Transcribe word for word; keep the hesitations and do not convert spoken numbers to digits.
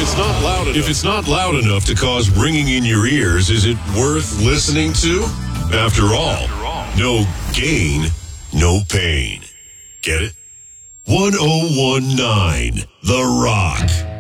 it's not loud enough, if it's not loud enough to cause ringing in your ears, is it worth listening to? After all, After all. no gain, no pain. Get it? one oh one point nine The Rock.